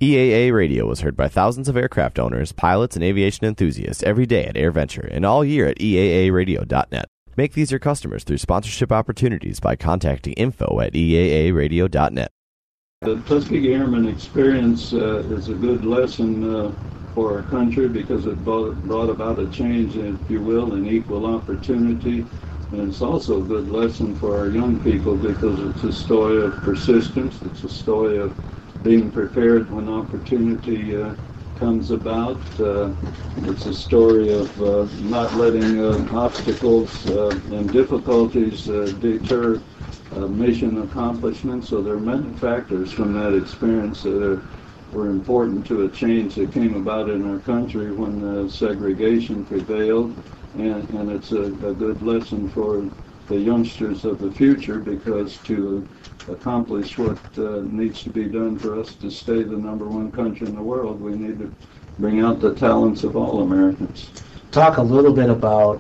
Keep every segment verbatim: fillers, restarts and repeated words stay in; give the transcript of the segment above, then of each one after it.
E A A Radio was heard by thousands of aircraft owners, pilots, and aviation enthusiasts every day at AirVenture and all year at E A A radio dot net. Make these your customers through sponsorship opportunities by contacting info at E A A radio dot net. The Tuskegee Airmen experience uh, is a good lesson uh, for our country because it brought, brought about a change, if you will, in equal opportunity. And it's also a good lesson for our young people because it's a story of persistence. It's a story of being prepared when opportunity uh, comes about. Uh, it's a story of uh, not letting uh, obstacles uh, and difficulties uh, deter uh, mission accomplishment. So there are many factors from that experience that are, were important to a change that came about in our country when uh, segregation prevailed. And, and it's a, a good lesson for the youngsters of the future because to accomplish what uh, needs to be done for us to stay the number one country in the world, we need to bring out the talents of all Americans. Talk a little bit about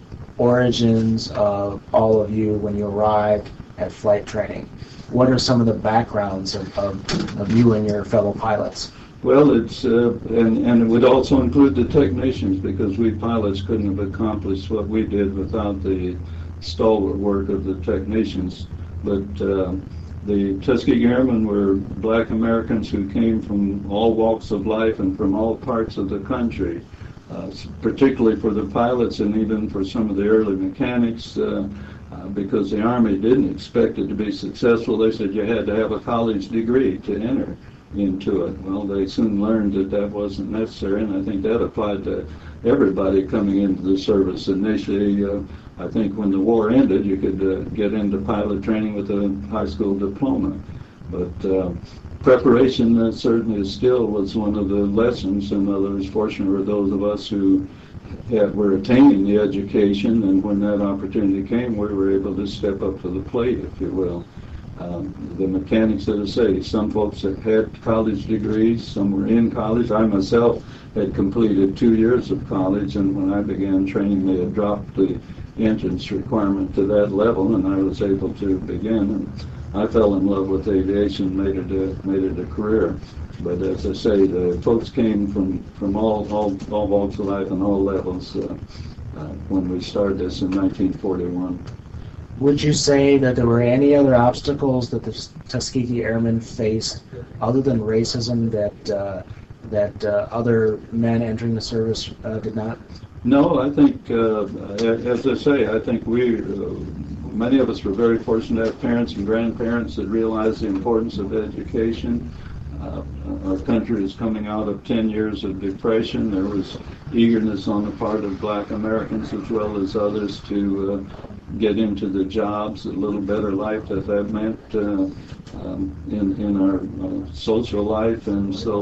origins of all of you when you arrived at flight training. What are some of the backgrounds of, of, of you and your fellow pilots? Well, it's uh, and, and it would also include the technicians because we pilots couldn't have accomplished what we did without the stalwart work of the technicians. But uh, the Tuskegee Airmen were black Americans who came from all walks of life and from all parts of the country, uh, particularly for the pilots and even for some of the early mechanics, uh, uh, because the Army didn't expect it to be successful. They said you had to have a college degree to enter into it. Well, they soon learned that that wasn't necessary, and I think that applied to everybody coming into the service. Initially, uh, I think when the war ended, you could uh, get into pilot training with a high school diploma. But uh, preparation uh, certainly still was one of the lessons, and others fortunate were those of us who had, were attaining the education, and when that opportunity came, we were able to step up to the plate, if you will. Um, the mechanics, as I say, some folks that had college degrees, some were in college. I myself had completed two years of college, and when I began training, they had dropped the entrance requirement to that level, and I was able to begin. And I fell in love with aviation, made it a, made it a career. But as I say, the folks came from, from all, all, all walks of life and all levels uh, uh, when we started this in nineteen forty-one. Would you say that there were any other obstacles that the Tuskegee Airmen faced other than racism that uh, that uh, other men entering the service uh, did not? No, I think, uh, as I say, I think we, uh, many of us were very fortunate to have parents and grandparents that realized the importance of education. Uh, our country is coming out of ten years of depression. There was eagerness on the part of black Americans as well as others to uh, get into the jobs, a little better life that that meant uh, um, in, in our uh, social life. And so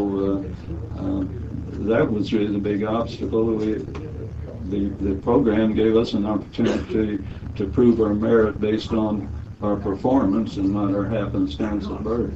uh, uh, that was really the big obstacle. We, the, the program gave us an opportunity to prove our merit based on our performance and not our happenstance of birth.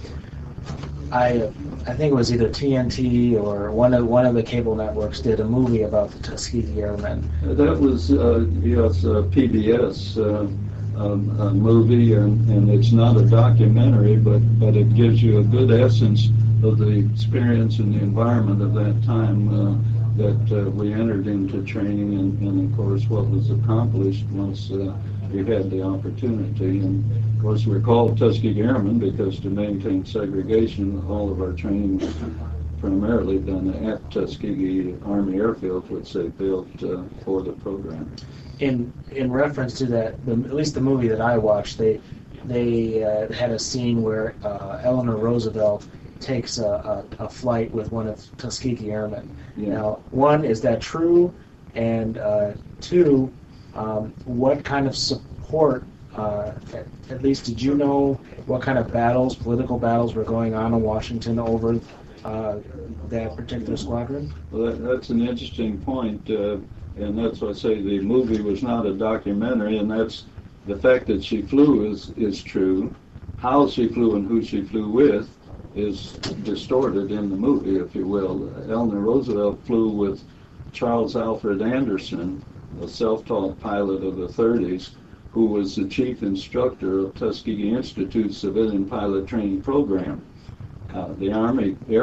I I think it was either T N T or one of one of the cable networks did a movie about the Tuskegee Airmen. That was uh, yes, a P B S uh, um, a movie, and, and it's not a documentary, but but it gives you a good essence of the experience and the environment of that time uh, that uh, we entered into training, and, and of course what was accomplished once uh, we had the opportunity. And of course, we're called Tuskegee Airmen because to maintain segregation, all of our training was primarily done at Tuskegee Army Airfield, which they built uh, for the program. In in reference to that, the, at least the movie that I watched, they they uh, had a scene where uh, Eleanor Roosevelt takes a, a, a flight with one of Tuskegee Airmen. Yeah. Now, one, is that true? And uh, two, um, what kind of support? Uh, at, at least, did you know what kind of battles, political battles, were going on in Washington over uh, that particular squadron? Well, that, that's an interesting point, uh, and that's why I say the movie was not a documentary, and that's the fact that she flew is, is true. How she flew and who she flew with is distorted in the movie, if you will. Eleanor Roosevelt flew with Charles Alfred Anderson, a self-taught pilot of the thirties, who was the chief instructor of Tuskegee Institute's Civilian Pilot Training Program. Uh, the Army Air